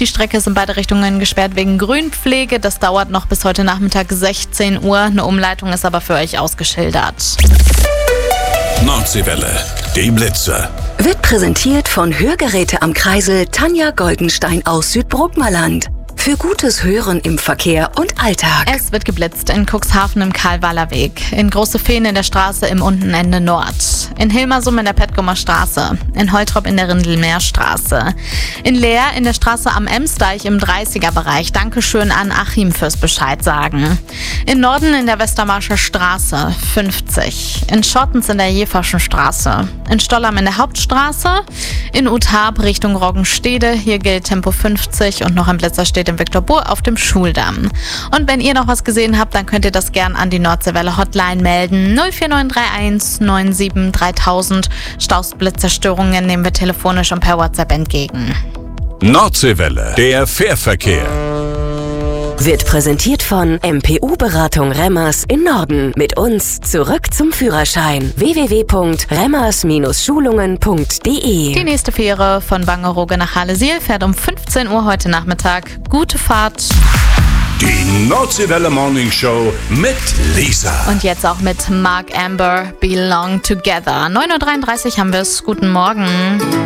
Die Strecke ist in beide Richtungen gesperrt wegen Grünpflege. Das dauert noch bis heute Nachmittag 16 Uhr. Eine Umleitung ist aber für euch ausgeschildert. Nordseewelle, die Blitze. Wird präsentiert von Hörgeräte am Kreisel Tanja Goldenstein aus Südbrookmerland. Für gutes Hören im Verkehr und Alltag. Es wird geblitzt in Cuxhaven im Karl-Wahler Weg, in Große Fehn in der Straße im Untenende Nord, in Hilmersum in der Petgumer Straße, in Holtrop in der Rindelmeerstraße, in Leer in der Straße am Emsdeich im 30er-Bereich. Dankeschön an Achim fürs Bescheid sagen. In Norden in der Westermarscher Straße 50, in Schottens in der Jeverschen Straße, in Stollham in der Hauptstraße, in Uthab Richtung Roggenstede, hier gilt Tempo 50 und noch ein Blitzer steht in Viktor Buhr auf dem Schuldamm. Und wenn ihr noch was gesehen habt, dann könnt ihr das gern an die Nordseewelle Hotline melden. 04931 97 3000. Stausblitzerstörungen nehmen wir telefonisch und per WhatsApp entgegen. Nordseewelle, der Fährverkehr. Wird präsentiert von MPU-Beratung Remmers in Norden. Mit uns zurück zum Führerschein. www.remmers-schulungen.de. Die nächste Fähre von Wangerooge nach Halle-Siel fährt um 15 Uhr heute Nachmittag. Gute Fahrt. Die Nordseewelle Morning Show mit Lisa. Und jetzt auch mit Mark Amber, Belong Together. 9.33 Uhr haben wir es. Guten Morgen.